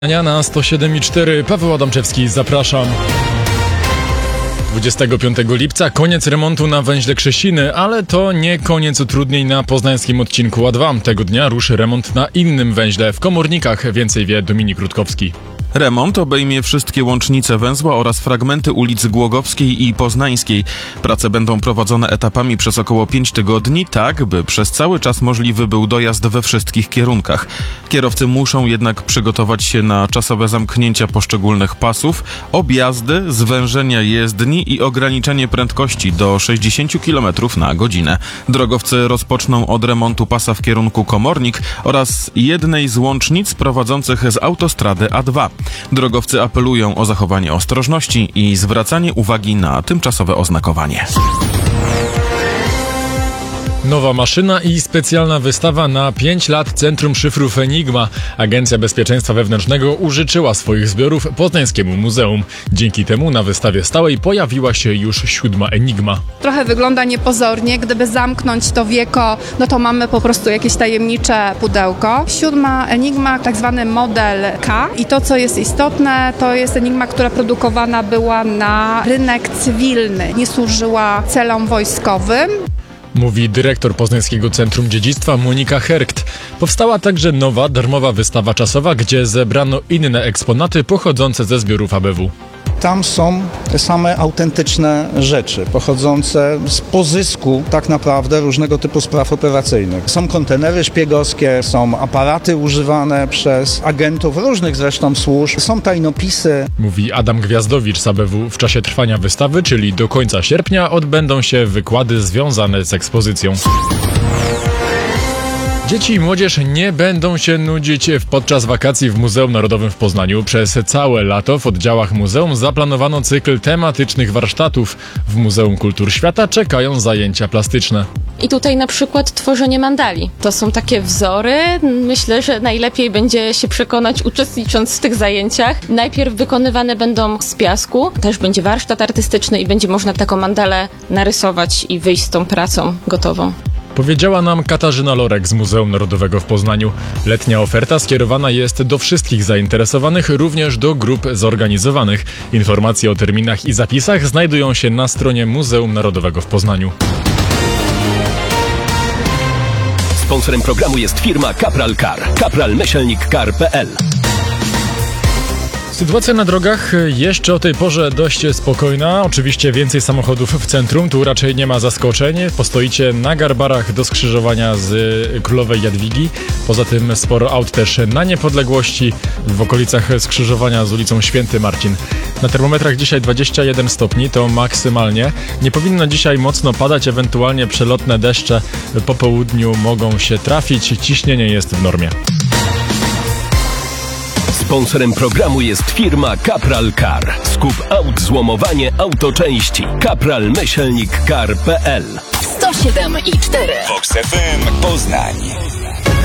Na 107,4 Paweł Adamczewski, zapraszam. 25 lipca koniec remontu na węźle Krzesiny, ale to nie koniec utrudnień na poznańskim odcinku A2. Tego dnia ruszy remont na innym węźle w Komornikach. Więcej wie Dominik Rutkowski. Remont obejmie wszystkie łącznice węzła oraz fragmenty ulic Głogowskiej i Poznańskiej. Prace będą prowadzone etapami przez około 5 tygodni, tak by przez cały czas możliwy był dojazd we wszystkich kierunkach. Kierowcy muszą jednak przygotować się na czasowe zamknięcia poszczególnych pasów, objazdy, zwężenia jezdni i ograniczenie prędkości do 60 km na godzinę. Drogowcy rozpoczną od remontu pasa w kierunku Komornik oraz jednej z łącznic prowadzących z autostrady A2. Drogowcy apelują o zachowanie ostrożności i zwracanie uwagi na tymczasowe oznakowanie. Nowa maszyna i specjalna wystawa na 5 lat Centrum Szyfrów Enigma. Agencja Bezpieczeństwa Wewnętrznego użyczyła swoich zbiorów Poznańskiemu Muzeum. Dzięki temu na wystawie stałej pojawiła się już 7. Enigma. Trochę wygląda niepozornie. Gdyby zamknąć to wieko, no to mamy po prostu jakieś tajemnicze pudełko. 7. Enigma, tak zwany model K. I to, co jest istotne, to jest enigma, która produkowana była na rynek cywilny. Nie służyła celom wojskowym. Mówi dyrektor Poznańskiego Centrum Dziedzictwa Monika Herkt. Powstała także nowa, darmowa wystawa czasowa, gdzie zebrano inne eksponaty pochodzące ze zbiorów ABW. Tam są te same autentyczne rzeczy, pochodzące z pozysku tak naprawdę różnego typu spraw operacyjnych. Są kontenery szpiegowskie, są aparaty używane przez agentów różnych zresztą służb, są tajnopisy. Mówi Adam Gwiazdowicz z ABW. W czasie trwania wystawy, czyli do końca sierpnia, odbędą się wykłady związane z ekspozycją. Dzieci i młodzież nie będą się nudzić podczas wakacji w Muzeum Narodowym w Poznaniu. Przez całe lato w oddziałach muzeum zaplanowano cykl tematycznych warsztatów. W Muzeum Kultur Świata czekają zajęcia plastyczne. I tutaj na przykład tworzenie mandali. To są takie wzory. Myślę, że najlepiej będzie się przekonać uczestnicząc w tych zajęciach. Najpierw wykonywane będą z piasku. Też będzie warsztat artystyczny i będzie można taką mandalę narysować i wyjść z tą pracą gotową. Powiedziała nam Katarzyna Lorek z Muzeum Narodowego w Poznaniu. Letnia oferta skierowana jest do wszystkich zainteresowanych, również do grup zorganizowanych. Informacje o terminach i zapisach znajdują się na stronie Muzeum Narodowego w Poznaniu. Sponsorem programu jest firma Kapral Car. Kapral-car.pl. Sytuacja na drogach jeszcze o tej porze dość spokojna. Oczywiście więcej samochodów w centrum, tu raczej nie ma zaskoczeń. Postoicie na garbarach do skrzyżowania z Królowej Jadwigi. Poza tym sporo aut też na Niepodległości, w okolicach skrzyżowania z ulicą Święty Marcin. Na termometrach dzisiaj 21 stopni, to maksymalnie. Nie powinno dzisiaj mocno padać, ewentualnie przelotne deszcze po południu mogą się trafić. Ciśnienie jest w normie. Sponsorem programu jest firma Kapral Car. Skup aut, złomowanie, autoczęści. Kapral-car.pl. 107,4 Vox FM Poznań.